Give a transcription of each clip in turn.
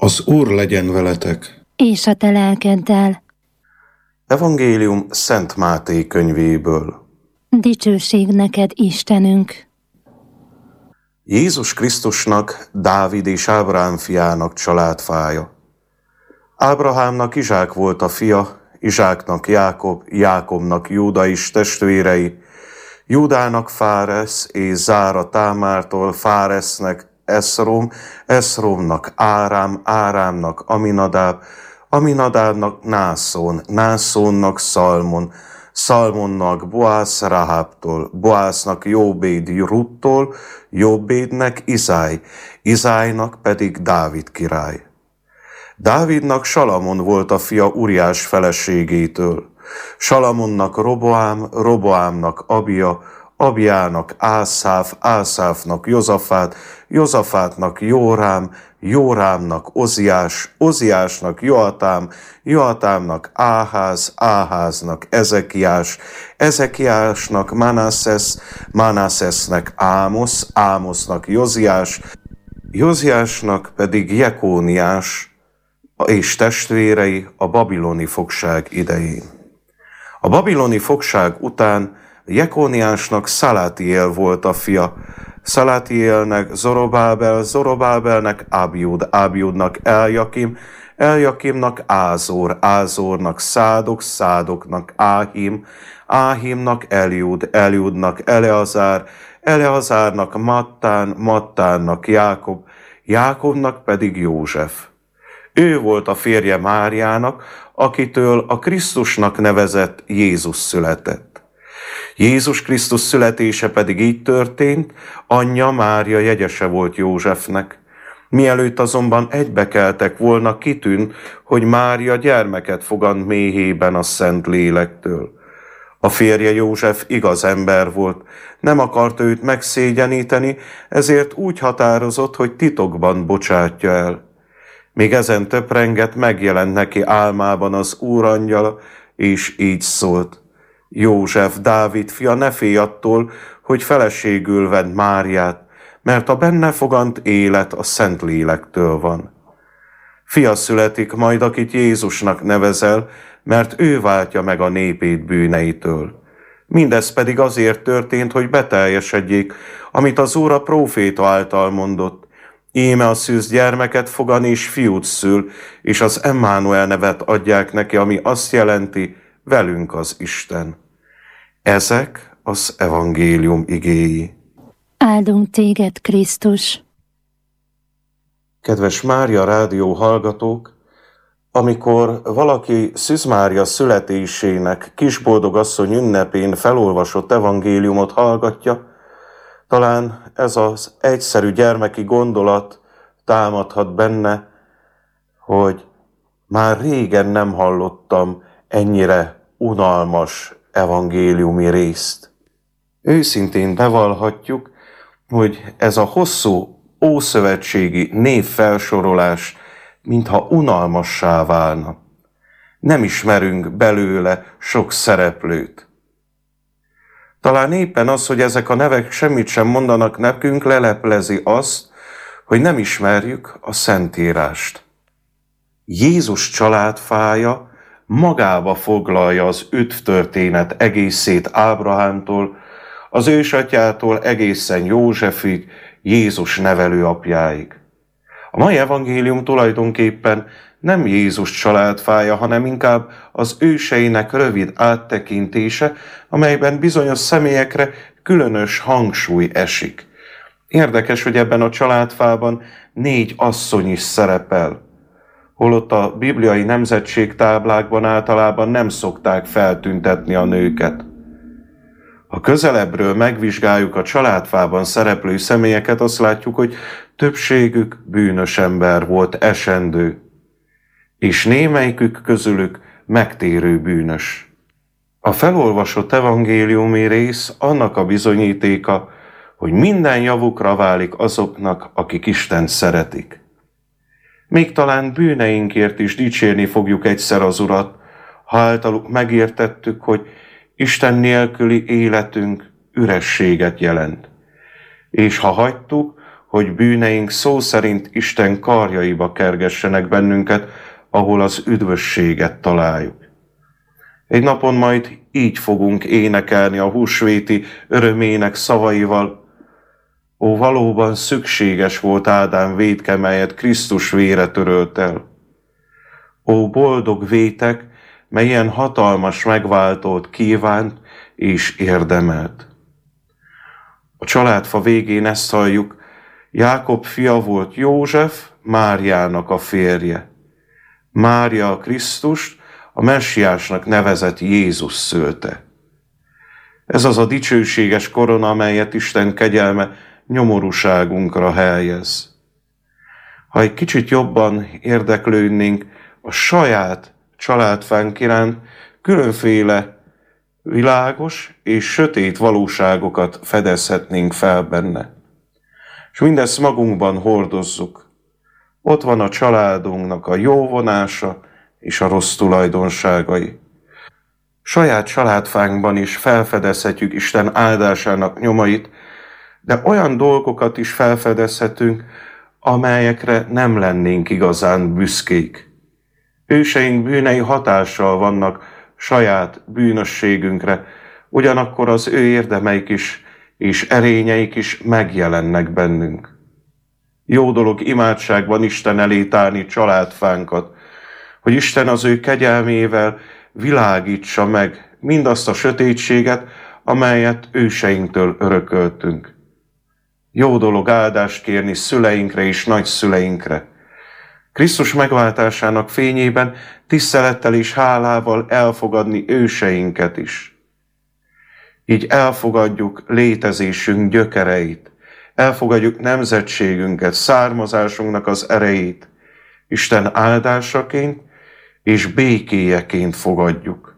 Az Úr legyen veletek! És a te lelkeddel. Evangélium Szent Máté könyvéből. Dicsőség neked, Istenünk! Jézus Krisztusnak, Dávid és Ábrahám fiának családfája. Ábrahámnak Izsák volt a fia, Izsáknak Jákob, Jákobnak Júda is testvérei, Júdának Fáresz és Zára Támártól, Fáresznek Eszrom, Eszromnak Árám, Árámnak Aminadáb, Aminadábnak Nászón, Nászónnak Szalmon, Szalmonnak Boász Rahábtól, Boásznak Jóbéd Ruttól, Jóbédnek Izáj, Izájnak pedig Dávid király. Dávidnak Salamon volt a fia Uriás feleségétől, Salamonnak Roboám, Roboámnak Abia, Abiának Ászáf, Ászáfnak Jozafát, Jozafátnak Jórám, Jórámnak Oziás, Oziásnak Joatám, Joatámnak Áház, Áháznak Ezekiás, Ezekiásnak Manasszesz, Manasszesznek Ámosz, Ámosznak Joziás, Joziásnak pedig Jekóniás és testvérei a babiloni fogság idején. A babiloni fogság után Jekóniásnak Szalátiél volt a fia, Szalátiélnek Zorobábel, Zorobábelnek Ábjúd, Ábjúdnak Eljakim, Eljakimnak Ázor, Ázornak Szádok, Szádoknak Áhim, Áhimnak Eliud, Eliudnak Eleazár, Eleazárnak Mattán, Mattánnak Jákob, Jákobnak pedig József. Ő volt a férje Máriának, akitől a Krisztusnak nevezett Jézus született. Jézus Krisztus születése pedig így történt, anyja Mária jegyese volt Józsefnek. Mielőtt azonban egybekeltek volna, kitűnt, hogy Mária gyermeket fogant méhében a Szent Lélektől. A férje József igaz ember volt, nem akart őt megszégyeníteni, ezért úgy határozott, hogy titokban bocsátja el. Még ezen töprengett, megjelent neki álmában az Úr angyala, és így szólt: József, Dávid fia, ne félj attól, hogy feleségül vedd Máriát, mert a benne fogant élet a Szent Lélektől van. Fia születik majd, akit Jézusnak nevezel, mert ő váltja meg a népét bűneitől. Mindez pedig azért történt, hogy beteljesedjék, amit az Úr a próféta által mondott. Íme a szűz gyermeket fogan és fiút szül, és az Emmanuel nevet adják neki, ami azt jelenti, velünk az Isten. Ezek az evangélium igéi. Áldunk téged, Krisztus! Kedves Mária rádió hallgatók, amikor valaki Szűz Mária születésének kisboldogasszony ünnepén felolvasott evangéliumot hallgatja, talán ez az egyszerű gyermeki gondolat támadhat benne, hogy már régen nem hallottam ennyire unalmas evangéliumi részt. Őszintén bevallhatjuk, hogy ez a hosszú ószövetségi névfelsorolás mintha unalmassá válna. Nem ismerünk belőle sok szereplőt. Talán éppen az, hogy ezek a nevek semmit sem mondanak nekünk, leleplezi azt, hogy nem ismerjük a Szentírást. Jézus családfája magába foglalja az üdvtörténet egészét Ábrahámtól, az ősatyától egészen Józsefig, Jézus nevelőapjáig. A mai evangélium tulajdonképpen nem Jézus családfája, hanem inkább az őseinek rövid áttekintése, amelyben bizonyos személyekre különös hangsúly esik. Érdekes, hogy ebben a családfában 4 asszony is szerepel, holott a bibliai nemzetségtáblákban általában nem szokták feltüntetni a nőket. Ha közelebbről megvizsgáljuk a családfában szereplő személyeket, azt látjuk, hogy többségük bűnös ember volt, esendő, és némelyikük közülük megtérő bűnös. A felolvasott evangéliumi rész annak a bizonyítéka, hogy minden javukra válik azoknak, akik Istent szeretik. Még talán bűneinkért is dicsérni fogjuk egyszer az Urat, ha általuk megértettük, hogy Isten nélküli életünk ürességet jelent. És ha hagytuk, hogy bűneink szó szerint Isten karjaiba kergessenek bennünket, ahol az üdvösséget találjuk. Egy napon majd így fogunk énekelni a húsvéti örömének szavaival: ó, valóban szükséges volt Ádám vétke, melyet Krisztus vére törölt el. Ó, boldog vétek, mely ilyen hatalmas megváltót kívánt és érdemelt. A családfa végén ezt halljuk: Jákob fia volt József, Máriának a férje. Mária a Krisztust, a messiásnak nevezett Jézus szülte. Ez az a dicsőséges korona, amelyet Isten kegyelme nyomorúságunkra helyez. Ha egy kicsit jobban érdeklődnénk a saját családfánk iránt, különféle világos és sötét valóságokat fedezhetnénk fel benne. És mindezt magunkban hordozzuk. Ott van a családunknak a jó vonása és a rossz tulajdonságai. Saját családfánkban is felfedezhetjük Isten áldásának nyomait, de olyan dolgokat is felfedezhetünk, amelyekre nem lennénk igazán büszkék. Őseink bűnei hatással vannak saját bűnösségünkre, ugyanakkor az ő érdemeik is és erényeik is megjelennek bennünk. Jó dolog imádságban Isten elé tárni családfánkat, hogy Isten az ő kegyelmével világítsa meg mindazt a sötétséget, amelyet őseinktől örököltünk. Jó dolog áldást kérni szüleinkre és nagyszüleinkre. Krisztus megváltásának fényében tisztelettel és hálával elfogadni őseinket is. Így elfogadjuk létezésünk gyökereit, elfogadjuk nemzetségünket, származásunknak az erejét, Isten áldásaként és békéjeként fogadjuk.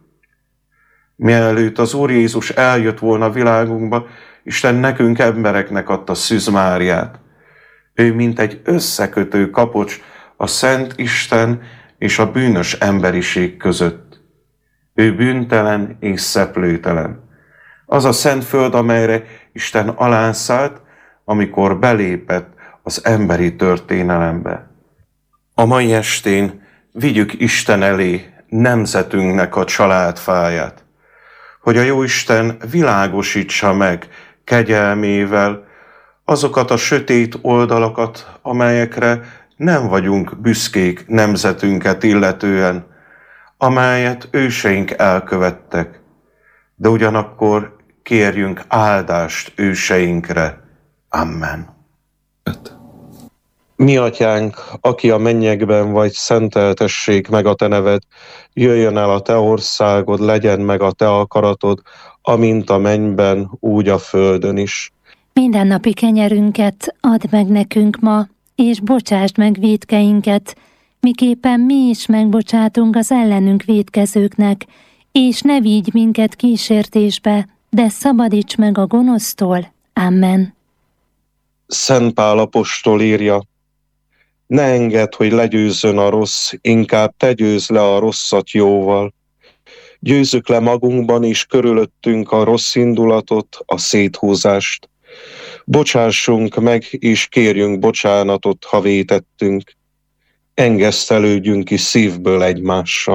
Mielőtt az Úr Jézus eljött volna a világunkba, Isten nekünk embereknek adta Szűz Máriát. Ő mint egy összekötő kapocs a Szent Isten és a bűnös emberiség között. Ő bűntelen és szeplőtelen. Az a szent föld, amelyre Isten alánszállt, amikor belépett az emberi történelembe. A mai estén vigyük Isten elé nemzetünknek a családfáját, hogy a Jóisten világosítsa meg kegyelmével azokat a sötét oldalakat, amelyekre nem vagyunk büszkék nemzetünket illetően, amelyet őseink elkövettek, de ugyanakkor kérjünk áldást őseinkre. Amen. Mi atyánk, aki a mennyekben vagy, szenteltessék meg a te neved, jöjjön el a te országod, legyen meg a te akaratod, amint a mennyben, úgy a földön is. Mindennapi kenyerünket add meg nekünk ma, és bocsásd meg vétkeinket, miképpen mi is megbocsátunk az ellenünk vétkezőknek, és ne vigy minket kísértésbe, de szabadíts meg a gonosztól. Amen. Szent Pál apostol írja: ne engedd, hogy legyőzzön a rossz, inkább te győzd le a rosszat jóval. Győzzük le magunkban és körülöttünk a rossz indulatot, a széthúzást. Bocsássunk meg és kérjünk bocsánatot, ha vétettünk. Engesztelődjünk ki szívből egymással.